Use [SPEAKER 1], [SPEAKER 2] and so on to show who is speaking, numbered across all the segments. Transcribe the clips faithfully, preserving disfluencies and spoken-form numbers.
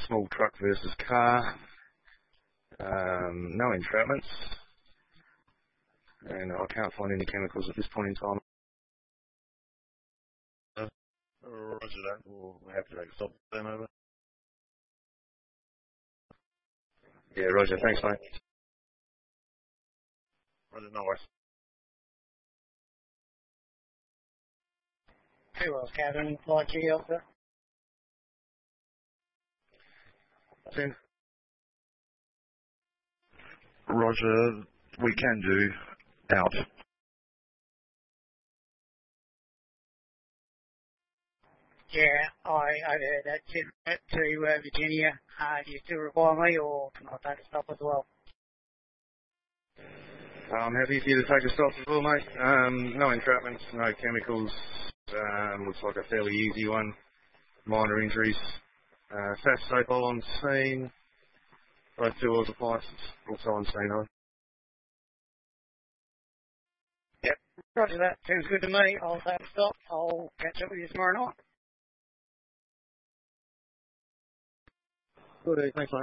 [SPEAKER 1] small truck versus car. Um, no entrapments. And I can't find any chemicals at this point in time. Uh, roger that. We'll have to take a stop then over. Yeah, roger. Thanks, mate. Roger, no worries.
[SPEAKER 2] Two Wells Cabin, Flight G Alpha.
[SPEAKER 1] ten. Roger, we can do out.
[SPEAKER 2] Yeah, I overheard that. Said that to uh, Virginia. Uh, do you still require me, or can I take a stop as well?
[SPEAKER 1] I'm happy for you to take a stop as well, mate. Um, no entrapments, no chemicals. Um, looks like a fairly easy one. Minor injuries. Uh, fast safe all on scene. Both two wheels appliances also on scene, though.
[SPEAKER 2] Yep. Roger that. Sounds good to me. I'll take a stop. I'll catch up with you tomorrow night.
[SPEAKER 1] Good day, thanks, mate.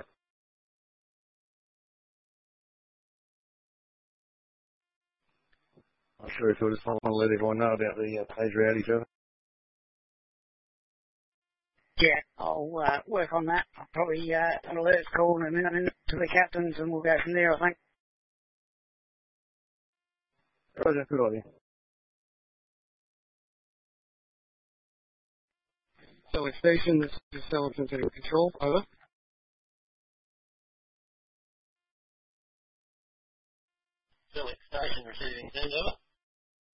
[SPEAKER 1] I'm sure if you'll just want to let everyone know about the uh, page outage of it.
[SPEAKER 2] Yeah, I'll uh, work on that. I'll probably uh, an alert's call in a minute to the captains, and we'll go from there, I think.
[SPEAKER 1] Roger, good idea.
[SPEAKER 3] Select station, this is Stellington City Control, over.
[SPEAKER 4] Select station receiving send over.